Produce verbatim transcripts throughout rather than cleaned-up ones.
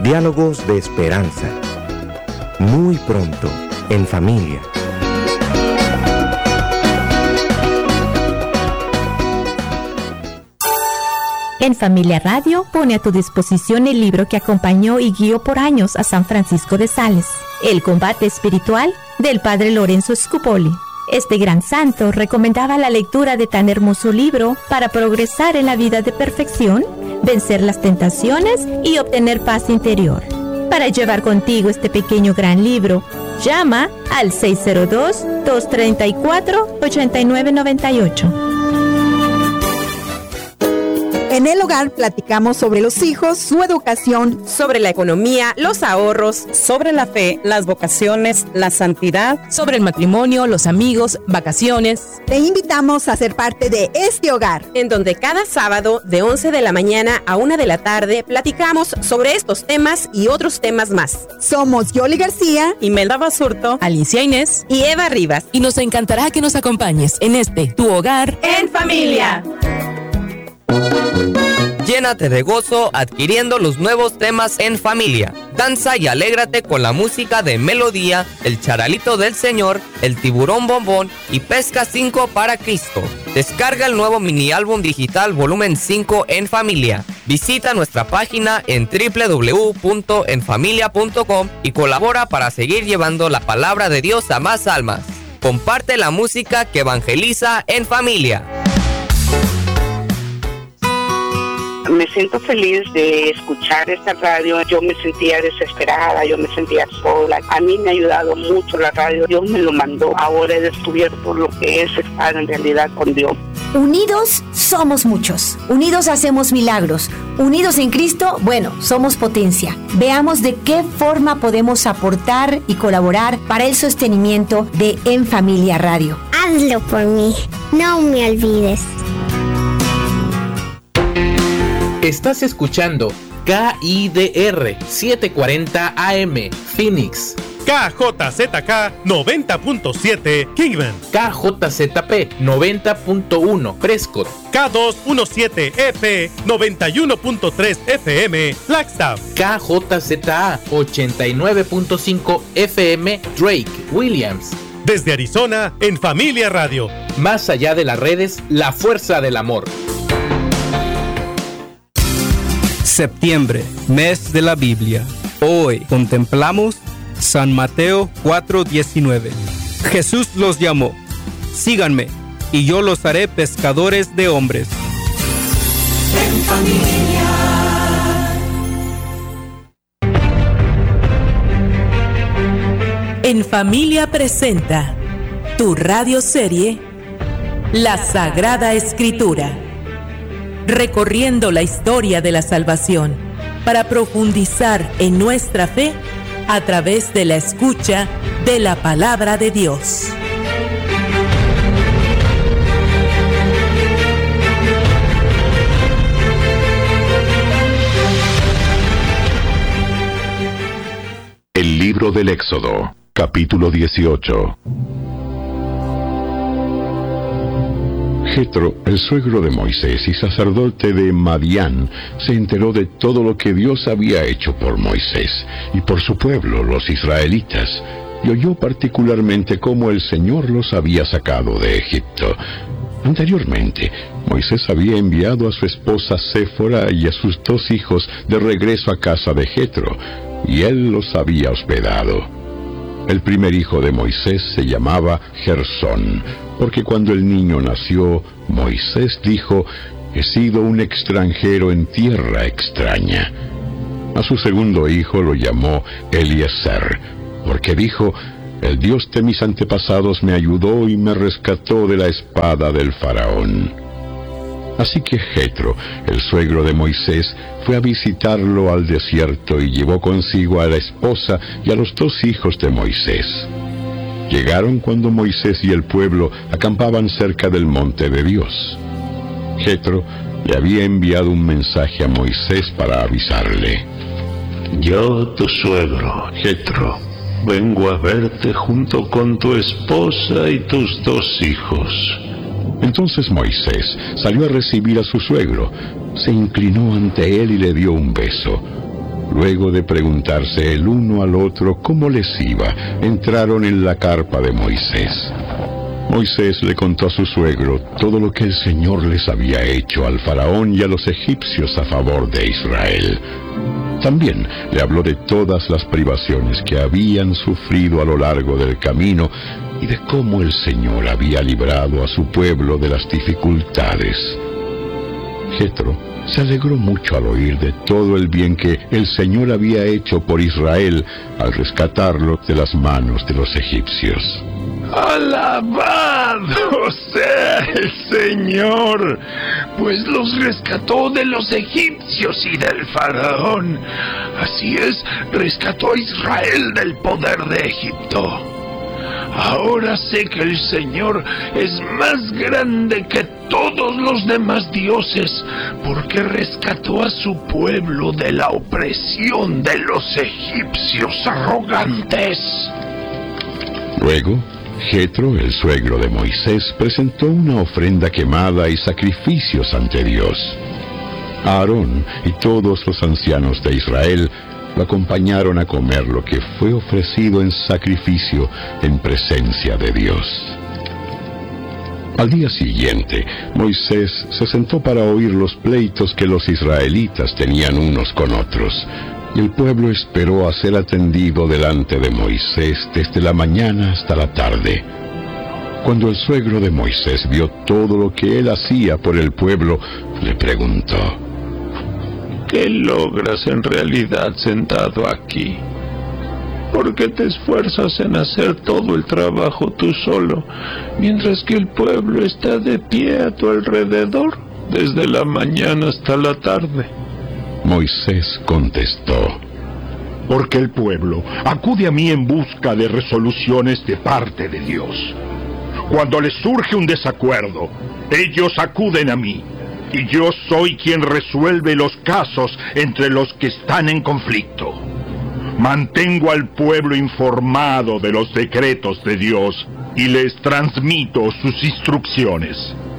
Diálogos de esperanza. Muy pronto, en familia. En Familia Radio pone a tu disposición el libro que acompañó y guió por años a San Francisco de Sales, El combate espiritual, del padre Lorenzo Scupoli. Este gran santo recomendaba la lectura de tan hermoso libro para progresar en la vida de perfección, vencer las tentaciones y obtener paz interior. Para llevar contigo este pequeño gran libro, llama al seis cero dos, dos tres cuatro, ocho nueve nueve ocho. En el hogar platicamos sobre los hijos, su educación, sobre la economía, los ahorros, sobre la fe, las vocaciones, la santidad, sobre el matrimonio, los amigos, vacaciones. Te invitamos a ser parte de este hogar, en donde cada sábado de once de la mañana a una de la tarde platicamos sobre estos temas y otros temas más. Somos Yoli García, Imelda Basurto, Alicia Inés y Eva Rivas. Y nos encantará que nos acompañes en este Tu Hogar en Familia. Llénate de gozo adquiriendo los nuevos temas en familia. Danza y alégrate con la música de Melodía, El Charalito del Señor, El Tiburón Bombón y Pesca cinco para Cristo. Descarga el nuevo mini álbum digital volumen cinco en familia. Visita nuestra página en doble u doble u doble u punto en familia punto com y colabora para seguir llevando la palabra de Dios a más almas. Comparte la música que evangeliza en familia. Me siento feliz de escuchar esta radio. Yo me sentía desesperada, yo me sentía sola. A mí me ha ayudado mucho la radio. Dios me lo mandó. Ahora he descubierto lo que es estar en realidad con Dios. Unidos somos muchos. Unidos hacemos milagros. Unidos en Cristo, bueno, somos potencia. Veamos de qué forma podemos aportar y colaborar para el sostenimiento de En Familia Radio. Hazlo por mí. No me olvides. Estás escuchando K I D R setecientos cuarenta A M Phoenix, K J Z K noventa punto siete Kingman, K J Z P noventa punto uno Prescott, K doscientos diecisiete F noventa y uno punto tres F M Flagstaff, K J Z A ochenta y nueve punto cinco F M Drake Williams. Desde Arizona, en Familia Radio. Más allá de las redes, la fuerza del amor. Septiembre, mes de la Biblia. Hoy contemplamos San Mateo cuatro diecinueve. Jesús los llamó: síganme, y yo los haré pescadores de hombres. En familia. En Familia presenta tu radioserie La Sagrada Escritura, recorriendo la historia de la salvación para profundizar en nuestra fe a través de la escucha de la palabra de Dios. El libro del Éxodo, capítulo dieciocho. Jetro, el suegro de Moisés y sacerdote de Madián, se enteró de todo lo que Dios había hecho por Moisés y por su pueblo, los israelitas, y oyó particularmente cómo el Señor los había sacado de Egipto. Anteriormente, Moisés había enviado a su esposa Séfora y a sus dos hijos de regreso a casa de Jetro, y él los había hospedado. El primer hijo de Moisés se llamaba Gersón, porque cuando el niño nació, Moisés dijo: he sido un extranjero en tierra extraña. A su segundo hijo lo llamó Eliezer, porque dijo: el Dios de mis antepasados me ayudó y me rescató de la espada del faraón. Así que Jetro, el suegro de Moisés, fue a visitarlo al desierto y llevó consigo a la esposa y a los dos hijos de Moisés. Llegaron cuando Moisés y el pueblo acampaban cerca del monte de Dios. Jetro le había enviado un mensaje a Moisés para avisarle: yo, tu suegro, Jetro, vengo a verte junto con tu esposa y tus dos hijos. Entonces Moisés salió a recibir a su suegro, se inclinó ante él y le dio un beso. Luego de preguntarse el uno al otro cómo les iba, entraron en la carpa de Moisés. Moisés le contó a su suegro todo lo que el Señor les había hecho al faraón y a los egipcios a favor de Israel. También le habló de todas las privaciones que habían sufrido a lo largo del camino y de cómo el Señor había librado a su pueblo de las dificultades. Jetro se alegró mucho al oír de todo el bien que el Señor había hecho por Israel al rescatarlo de las manos de los egipcios. ¡Alabado sea el Señor! Pues los rescató de los egipcios y del faraón. Así es, rescató a Israel del poder de Egipto. Ahora sé que el Señor es más grande que todos los demás dioses, porque rescató a su pueblo de la opresión de los egipcios arrogantes. Luego, Jetro, el suegro de Moisés, presentó una ofrenda quemada y sacrificios ante Dios. Aarón y todos los ancianos de Israel lo acompañaron a comer lo que fue ofrecido en sacrificio en presencia de Dios. Al día siguiente, Moisés se sentó para oír los pleitos que los israelitas tenían unos con otros, y el pueblo esperó a ser atendido delante de Moisés desde la mañana hasta la tarde. Cuando el suegro de Moisés vio todo lo que él hacía por el pueblo, le preguntó: ¿qué logras en realidad sentado aquí? ¿Por qué te esfuerzas en hacer todo el trabajo tú solo, mientras que el pueblo está de pie a tu alrededor, desde la mañana hasta la tarde? Moisés contestó: porque el pueblo acude a mí en busca de resoluciones de parte de Dios. Cuando les surge un desacuerdo, ellos acuden a mí, y yo soy quien resuelve los casos entre los que están en conflicto. Mantengo al pueblo informado de los decretos de Dios y les transmito sus instrucciones.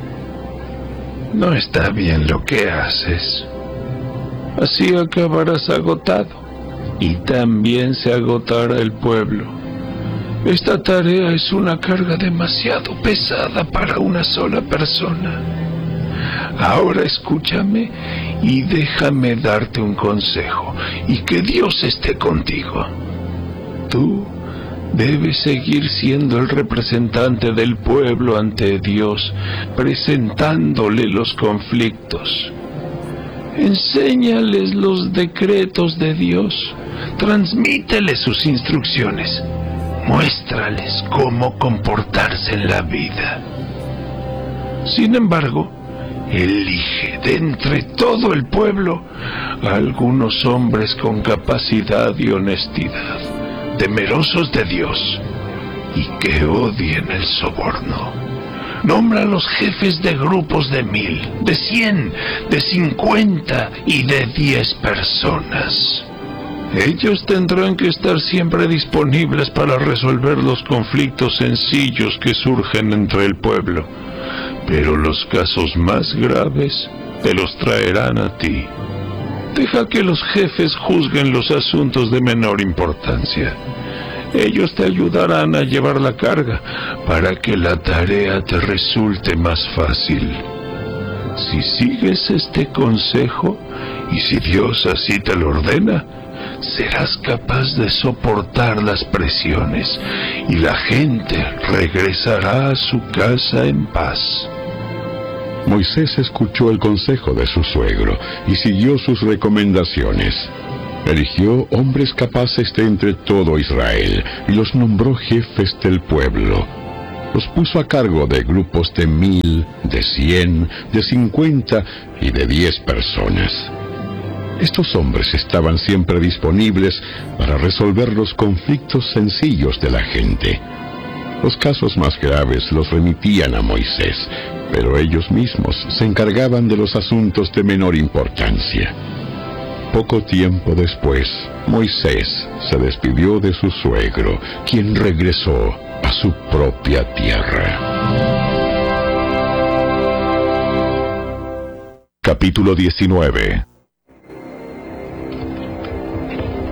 No está bien lo que haces. Así acabarás agotado, y también se agotará el pueblo. Esta tarea es una carga demasiado pesada para una sola persona. Ahora escúchame y déjame darte un consejo, y que Dios esté contigo. Tú debes seguir siendo el representante del pueblo ante Dios, presentándole los conflictos. Enséñales los decretos de Dios, transmíteles sus instrucciones, muéstrales cómo comportarse en la vida. Sin embargo, elige de entre todo el pueblo a algunos hombres con capacidad y honestidad, temerosos de Dios y que odien el soborno. Nombra a los jefes de grupos de mil, de cien, de cincuenta y de diez personas. Ellos tendrán que estar siempre disponibles para resolver los conflictos sencillos que surgen entre el pueblo, pero los casos más graves te los traerán a ti. Deja que los jefes juzguen los asuntos de menor importancia. Ellos te ayudarán a llevar la carga para que la tarea te resulte más fácil. Si sigues este consejo, y si Dios así te lo ordena, serás capaz de soportar las presiones, y la gente regresará a su casa en paz. Moisés escuchó el consejo de su suegro y siguió sus recomendaciones. Eligió hombres capaces de entre todo Israel y los nombró jefes del pueblo. Los puso a cargo de grupos de mil, de cien, de cincuenta y de diez personas. Estos hombres estaban siempre disponibles para resolver los conflictos sencillos de la gente. Los casos más graves los remitían a Moisés, pero ellos mismos se encargaban de los asuntos de menor importancia. Poco tiempo después, Moisés se despidió de su suegro, quien regresó a su propia tierra. Capítulo diecinueve.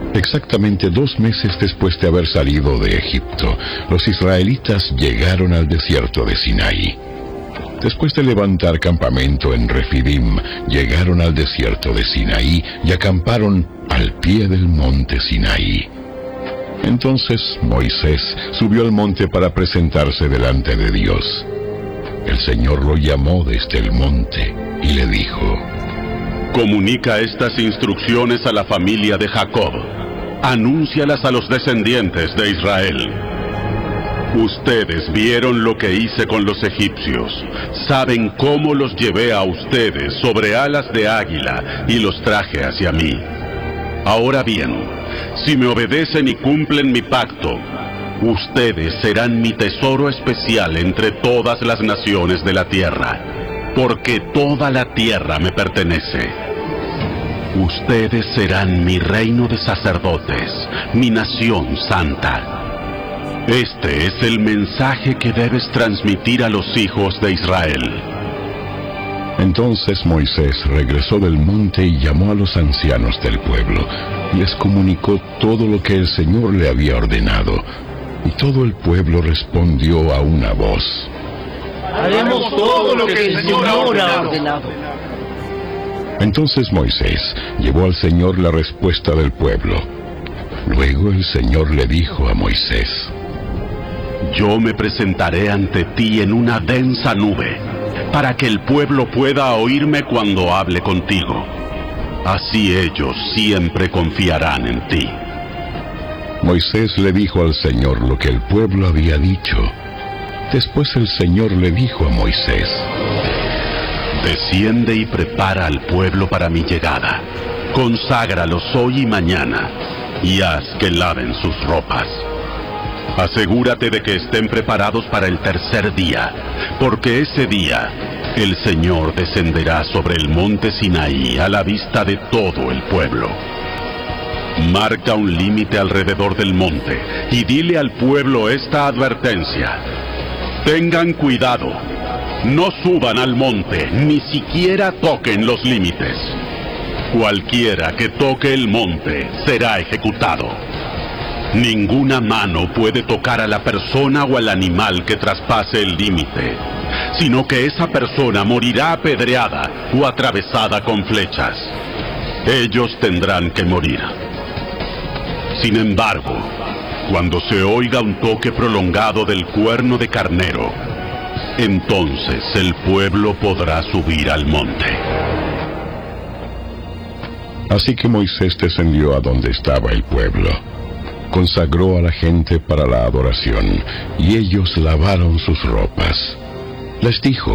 Exactamente dos meses después de haber salido de Egipto, los israelitas llegaron al desierto de Sinaí. Después de levantar campamento en Refidim, llegaron al desierto de Sinaí y acamparon al pie del monte Sinaí. Entonces Moisés subió al monte para presentarse delante de Dios. El Señor lo llamó desde el monte y le dijo: Comunica estas instrucciones a la familia de Jacob. Anúncialas a los descendientes de Israel. Ustedes vieron lo que hice con los egipcios. Saben cómo los llevé a ustedes sobre alas de águila y los traje hacia mí. Ahora bien, si me obedecen y cumplen mi pacto, ustedes serán mi tesoro especial entre todas las naciones de la tierra, porque toda la tierra me pertenece. Ustedes serán mi reino de sacerdotes, mi nación santa. Este es el mensaje que debes transmitir a los hijos de Israel. Entonces Moisés regresó del monte y llamó a los ancianos del pueblo, y les comunicó todo lo que el Señor le había ordenado. Y todo el pueblo respondió a una voz: Haremos todo lo que el Señor ha ordenado. Entonces Moisés llevó al Señor la respuesta del pueblo. Luego el Señor le dijo a Moisés: Yo me presentaré ante ti en una densa nube, para que el pueblo pueda oírme cuando hable contigo. Así ellos siempre confiarán en ti. Moisés le dijo al Señor lo que el pueblo había dicho. Después el Señor le dijo a Moisés: Desciende y prepara al pueblo para mi llegada. Conságralos hoy y mañana, y haz que laven sus ropas. Asegúrate de que estén preparados para el tercer día, porque ese día el Señor descenderá sobre el monte Sinaí a la vista de todo el pueblo. Marca un límite alrededor del monte y dile al pueblo esta advertencia: Tengan cuidado, no suban al monte, ni siquiera toquen los límites. Cualquiera que toque el monte será ejecutado. Ninguna mano puede tocar a la persona o al animal que traspase el límite, sino que esa persona morirá apedreada o atravesada con flechas. Ellos tendrán que morir. Sin embargo, cuando se oiga un toque prolongado del cuerno de carnero, entonces el pueblo podrá subir al monte. Así que Moisés descendió a donde estaba el pueblo. Consagró a la gente para la adoración, y ellos lavaron sus ropas. Les dijo: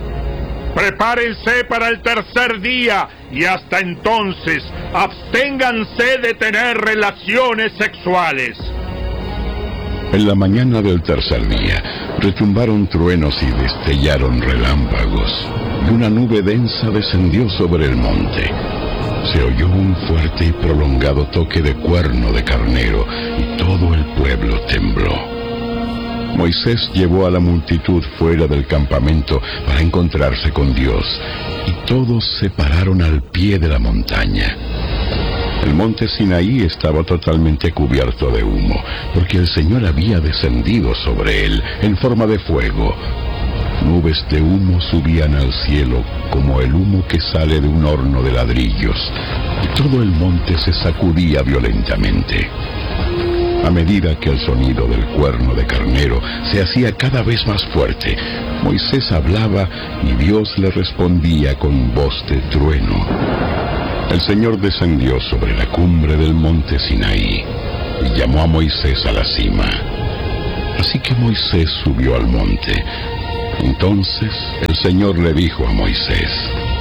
Prepárense para el tercer día, y hasta entonces absténganse de tener relaciones sexuales. En la mañana del tercer día, retumbaron truenos y destellaron relámpagos, y una nube densa descendió sobre el monte. Se oyó un fuerte y prolongado toque de cuerno de carnero, y todo el pueblo tembló. Moisés llevó a la multitud fuera del campamento para encontrarse con Dios, y todos se pararon al pie de la montaña. El monte Sinaí estaba totalmente cubierto de humo, porque el Señor había descendido sobre él en forma de fuego. Nubes de humo subían al cielo como el humo que sale de un horno de ladrillos, y todo el monte se sacudía violentamente. A medida que el sonido del cuerno de carnero se hacía cada vez más fuerte, Moisés hablaba y Dios le respondía con voz de trueno. El Señor descendió sobre la cumbre del monte Sinaí y llamó a Moisés a la cima. Así que Moisés subió al monte. Entonces el Señor le dijo a Moisés: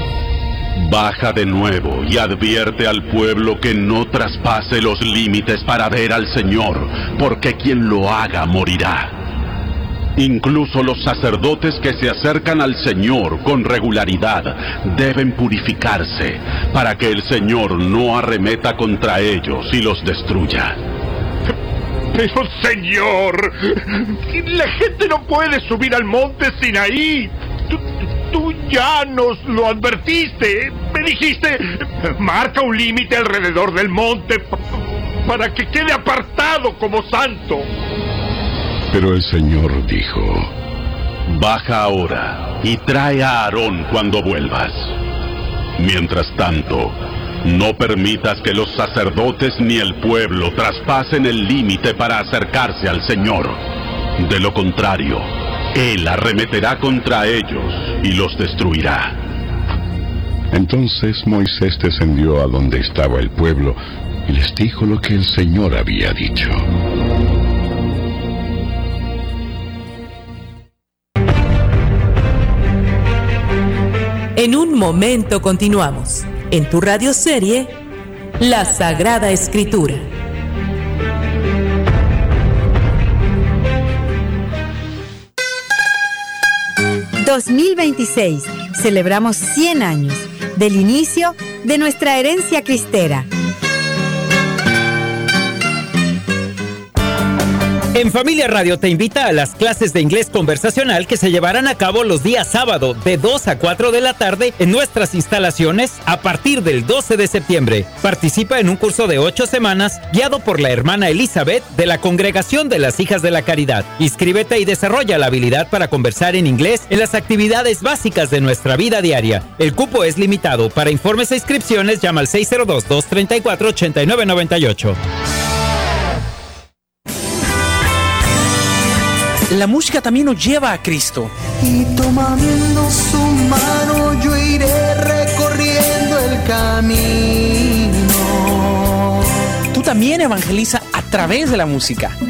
Baja de nuevo y advierte al pueblo que no traspase los límites para ver al Señor, porque quien lo haga morirá. Incluso los sacerdotes que se acercan al Señor con regularidad deben purificarse para que el Señor no arremeta contra ellos y los destruya. Pero Señor, la gente no puede subir al monte Sinaí. Tú, tú ya nos lo advertiste. Me dijiste: marca un límite alrededor del monte para que quede apartado como santo. Pero el Señor dijo: Baja ahora y trae a Aarón cuando vuelvas. Mientras tanto, no permitas que los sacerdotes ni el pueblo traspasen el límite para acercarse al Señor. De lo contrario, Él arremeterá contra ellos y los destruirá. Entonces Moisés descendió a donde estaba el pueblo y les dijo lo que el Señor había dicho. En un momento continuamos en tu radioserie La Sagrada Escritura. dos mil veintiséis. Celebramos cien años del inicio de nuestra herencia cristera. En Familia Radio te invita a las clases de inglés conversacional que se llevarán a cabo los días sábado de dos a cuatro de la tarde en nuestras instalaciones a partir del doce de septiembre. Participa en un curso de ocho semanas guiado por la hermana Elizabeth de la Congregación de las Hijas de la Caridad. Inscríbete y desarrolla la habilidad para conversar en inglés en las actividades básicas de nuestra vida diaria. El cupo es limitado. Para informes e inscripciones llama al seis cero dos, dos tres cuatro, ocho nueve nueve ocho. La música también nos lleva a Cristo. Y tomando su mano yo iré recorriendo el camino. Tú también evangeliza a través de la música.